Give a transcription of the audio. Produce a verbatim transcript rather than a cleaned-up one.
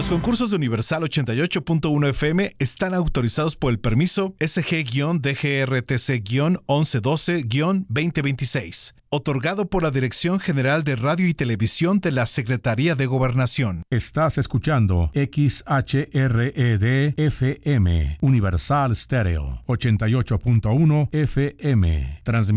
Los concursos de Universal ochenta y ocho punto uno F M están autorizados por el permiso S G D G R T C once doce veinte veintiséis, otorgado por la Dirección General de Radio y Televisión de la Secretaría de Gobernación. Estás escuchando X H R E D F M, Universal Stereo, ochenta y ocho punto uno F M. Transmitiendo